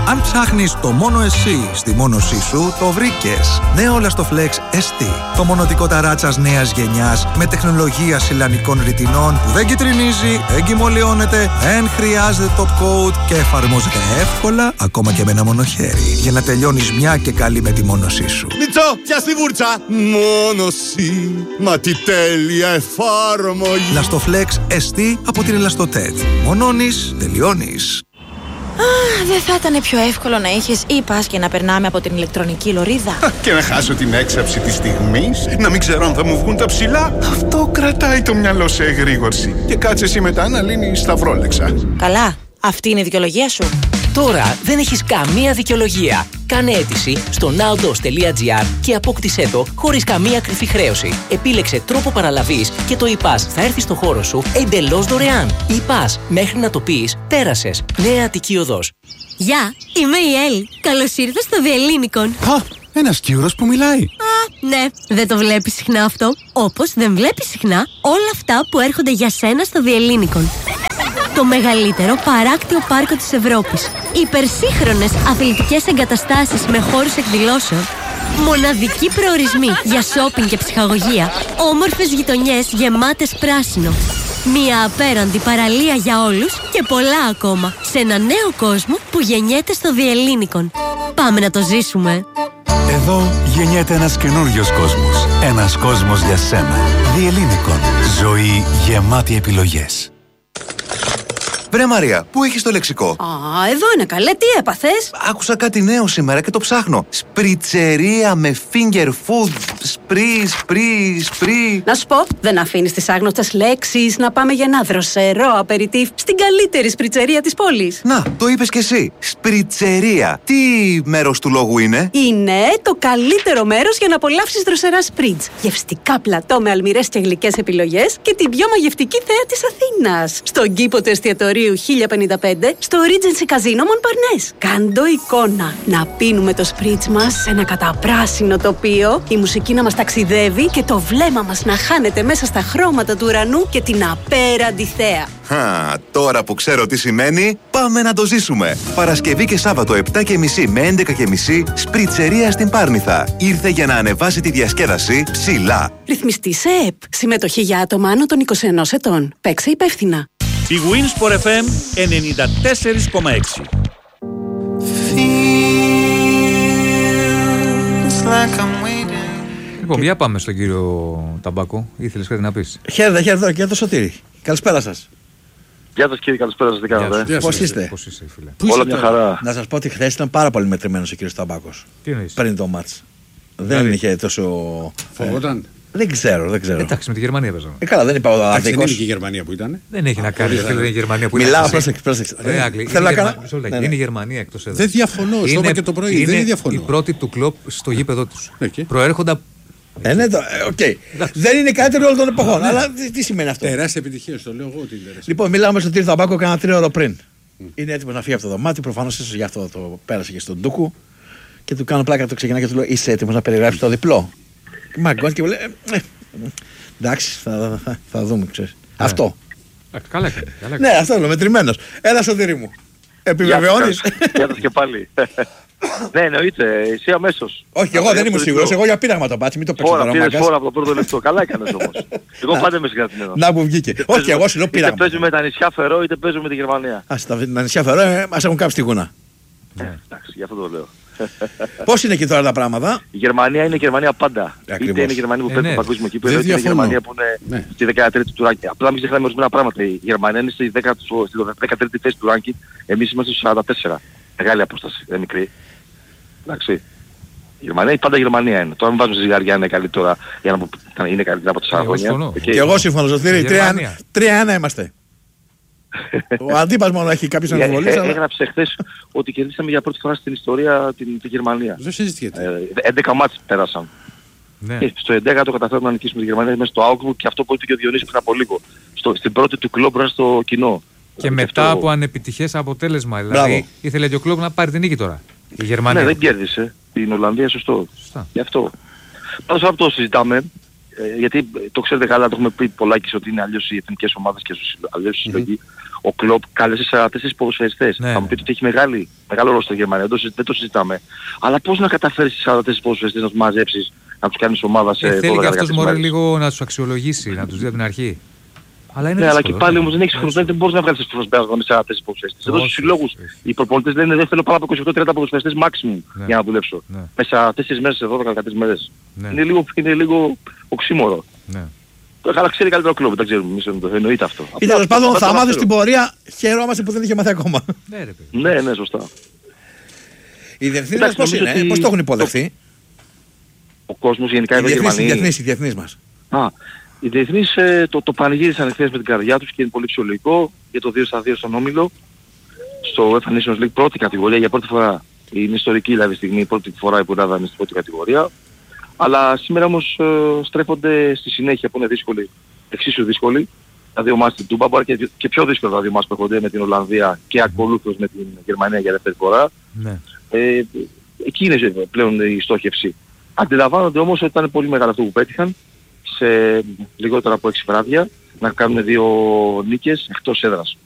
Αν ψάχνεις το μόνο εσύ στη μόνωσή σου, το βρήκες. Νέο Lastoflex ST. Το μονωτικό ταράτσας νέας γενιάς με τεχνολογία σιλανικών ρητινών που δεν κυτρινίζει, δεν κυμολιώνεται, δεν χρειάζεται top coat και εφαρμόζεται εύκολα ακόμα και με ένα μονοχέρι. Για να τελειώνεις μια και καλή με τη μόνωσή σου. Μιτσό, πιάσ' τη βούρτσα! Μόνωση, μα τι τέλεια εφάρμογη! Lastoflex ST από την Ελαστοτέτ. Μονώνεις, τελειώνεις. Δεν θα ήταν πιο εύκολο να είχες e-pass και να περνάμε από την ηλεκτρονική λωρίδα? Και να χάσω την έξαψη της στιγμής, να μην ξέρω αν θα μου βγουν τα ψηλά. Αυτό κρατάει το μυαλό σε εγρήγορση. Και κάτσε εσύ μετά να λύνεις σταυρόλεξα. Καλά, αυτή είναι η δικαιολογία σου. Τώρα δεν έχεις καμία δικαιολογία. Κάνε αίτηση στο nowdos.gr και απόκτησέ το χωρίς καμία κρυφή χρέωση. Επίλεξε τρόπο παραλαβής και το e-pass θα έρθει στο χώρο σου εντελώς δωρεάν. E-pass, μέχρι να το πεις, πέρασες. Νέα Αττική Οδός. Γεια, είμαι η Έλλη. Καλώς ήρθες στο Διελλήνικον. Α, ένας Κύρος που μιλάει. Ναι, δεν το βλέπεις συχνά αυτό. Όπως δεν βλέπεις συχνά όλα αυτά που έρχονται για σένα στο Διελλήνικον. Το μεγαλύτερο παράκτιο πάρκο της Ευρώπης. Υπερσύγχρονες αθλητικές εγκαταστάσεις με χώρους εκδηλώσεων. Μοναδικοί προορισμοί για σόπινγκ και ψυχαγωγία. Όμορφες γειτονιές γεμάτες πράσινο. Μια απέραντη παραλία για όλους και πολλά ακόμα. Σε ένα νέο κόσμο που γεννιέται στο Διελλήνικον. Πάμε να το ζήσουμε. Εδώ γεννιέται ένας καινούριος κόσμος. Ένας κόσμος για σένα. Διελλήνικον. Ζωή γεμάτη επιλογές. Βρε Μαρία, πού έχεις το λεξικό? Α, εδώ είναι καλέ, τι έπαθες? Άκουσα κάτι νέο σήμερα και το ψάχνω. Σπριτσερία με finger food. Σπρί. Να σου πω, δεν αφήνεις τις άγνωστες λέξεις, να πάμε για ένα δροσερό απεριτίφ στην καλύτερη σπριτσερία της πόλης. Να, το είπες κι εσύ. Σπριτσερία. Τι μέρος του λόγου είναι? Είναι το καλύτερο μέρος για να απολαύσεις δροσερά σπριτς. Γευστικά πλατό με αλμυρές και γλυκές επιλογές και την πιο μαγευτική θέα της Αθήνας. Στον κήπο του εστιατορίου 1055, στο Regency Casino Montparnasse. Κάντο εικόνα. Να πίνουμε το σπριτς μας σε ένα καταπράσινο τοπίο, η μουσική να μας ταξιδεύει και το βλέμμα μας να χάνεται μέσα στα χρώματα του ουρανού και την απέραντη θέα. Τώρα που ξέρω τι σημαίνει, πάμε να το ζήσουμε. Παρασκευή και Σάββατο 7.30 με 11.30, Σπριτσερία στην Πάρνηθα. Ήρθε για να ανεβάσει τη διασκέδαση ψηλά. Ρυθμιστή σε ΕΠ. Συμμετοχή για άτομα άνω των 21 ετών. Παίξε υπεύθυνα. Η Winsport FM 94,6. Λοιπόν, για πάμε στον κύριο Ταμπάκο. Ήθελες κάτι να πεις? Χαίρετε και το Σωτήρι. Καλησπέρα σας. Γεια σας κύριε, καλησπέρα σας, τι κάνετε? Πώς είστε? Φίλε? Όλα μια χαρά. Να σας πω ότι χθες ήταν πάρα πολύ μετρημένος ο κύριος Ταμπάκος. Τι εννοείς? Πριν το μάτς. Δεν είχε τόσο... Φοβόταν. Δεν ξέρω. Εντάξει, με τη Γερμανία παίζαμε. Καλά, δεν είπα ο Αδίκος. Δεν είναι και η Γερμανία που ήταν. Δεν έχει να κάνει με η Γερμανία που ήταν. Μιλάω, πρόσεξε. Είναι η Γερμανία εκτός έδρας. Δεν διαφωνώ, στο είπα και το πρωί. Δεν διαφωνώ. Η πρώτη του κλοπ στο γήπεδο τους. Προέρχονται. Δεν είναι καλύτερο όλων των εποχών. Αλλά τι σημαίνει αυτό? Τεράστια επιτυχία, το λέω εγώ ότι είναι. Λοιπόν, μιλάμε στον κύριο Ταμπάκο κάνα 3 ώρα πριν. Είναι έτοιμο να φύγει από το δωμάτιο. Προφανώς ίσως γι' αυτό το πέρασε και στον Ντούκου. Και του κάνω πλάκα, το ξεκινάει και του λέω: είσαι έτοιμος να περιγράψεις το διπλό? Μαγκώνει και μου λέει: εντάξει, θα δούμε, ξέρεις. Αυτό. Καλά. Ναι, αυτό λέω, μετρημένος. Έλα, Σωτήρι μου. Επιβεβαιώνεις? Γεια σας και πάλι. Ναι, εννοείται, εσύ αμέσως. Όχι, εγώ δεν ήμουν σίγουρος. Εγώ για πείραγμα το πάτσι, μην το παίξω τώρα. Πήρες φόρα από το πρώτο λεπτό. Καλά έκανες όμως. Εγώ πάντα είμαι συγκρατημένος. Να που βγήκε. Όχι, εγώ σου λέω πείραγμα. Είτε παίζουμε τα νησιά Φερό, είτε παίζουμε με τη Γερμανία. Τα νησιά Φερό μας έχουν κάψει τη γούνα. Εντάξει, γι' αυτό το λέω. Πώς είναι εκεί τώρα τα πράγματα? Η Γερμανία είναι η Γερμανία πάντα. Είτε είναι η Γερμανία που παίρνει το παγκόσμιο κύπελλο, είτε είναι η Γερμανία που είναι στη 13η του ranking. Απλά μην ξεχνάμε ορισμένα πράγματα. Η Γερμανία είναι στη 13η θέση του ranking, εμείς είμαστε στο 44. Μεγάλη απόσταση, δεν μικρή. Εντάξει. Η Γερμανία πάντα Γερμανία είναι. Τώρα μην βάζουμε ζυγαριά είναι καλύτερα για να είναι καλύτερα από 4 χρόνια. Και εγώ σύμφωνο, Σωτήρη, 3-1 είμαστε. Ο αντίπας μόνο έχει κάποιες αμφιβολίες. Έγραψε χθες ότι κερδίσαμε για πρώτη φορά στην ιστορία τη Γερμανία. Δεν συζητιέται. 11 μάτς πέρασαν. Και στο 11 το καταφέρουμε να νικήσουμε τη Γερμανία μέσα στο Augsburg και αυτό που είπε και ο Διονύσης πριν από λίγο. Στην πρώτη του κλόμπ μπροστά στο κοινό. Και μετά από ανεπιτυχές αποτέλεσμα. Δηλαδή ήθελε και ο κλόμπ να πάρει την νίκη τώρα. Η Γερμανία. Ναι, δεν κέρδισε. Την Ολλανδία σωστό. Γι' αυτό. Πάντως αυτό το συζητάμε. Γιατί το ξέρετε καλά, το έχουμε πει πολλάκις ότι είναι αλλιώς οι εθνικές ομάδες και αλλιώς η συλλογή. Ο Κλοπ κάλεσε 44 ποδοσφαιριστές. Θα μου πείτε ότι έχει μεγάλο ρόλο στη Γερμανία, δεν το συζητάμε. Αλλά πώς να καταφέρεις 44 ποδοσφαιριστές να τους μαζέψεις, να τους κάνεις ομάδα σε 12 θέλει και αυτός μωρέ λίγο να τους αξιολογήσει, να τους δει από την αρχή. Αλλά είναι αλλά και πάλι όμως δεν έχεις χρόνο, δεν μπορείς να βγάλεις τις ποδοσφαιριστές με 44 ποδοσφαιριστές. Εδώ στους συλλόγους οι προπονητές λένε δεν θέλω πάνω από 28-30 ποδοσφαιριστές maximum για να δουλέψω. Μέσα 4 μέρες, 12-13 μέρες. Είναι λίγο οξύμορο. Αλλά ξέρει καλύτερο κλόμπ, δεν ξέρουμε, εμείς εννοείται αυτό. Ή τέλος πάντων θα μάθει στην πορεία, χαιρόμαστε που δεν είχε μάθει ακόμα. Ναι, σωστά. Οι διεθνείς πώς είναι, πώς το έχουν υποδεχθεί? Ο κόσμος γενικά εδώ Γερμανοί. Οι διεθνείς μας. Οι διεθνείς το πανηγύρισαν εχθές με την καρδιά τους και είναι πολύ φυσιολογικό για το 2-2 στον Όμιλο. Στο UEFA Nations League πρώτη κατηγορία για πρώτη φορά. Είναι ιστορική δηλαδή στιγμή, η πρώτη φορά που η Ελλάδα είναι στην πρώτη κατηγορία. Αλλά σήμερα όμως στρέφονται στη συνέχεια που είναι δύσκολη, εξίσου δύσκολη. Τα δύο μάτς στην Τούμπα, μπορεί και πιο δύσκολα τα δύο μάτς που έρχονται με την Ολλανδία και ακολούθως με την Γερμανία για δεύτερη φορά. Εκεί είναι πλέον η στόχευση. Αντιλαμβάνονται όμως ότι ήταν πολύ μεγάλο αυτό που πέτυχαν σε λιγότερα από 6 βράδια να κάνουν 2 νίκες εκτός έδρας.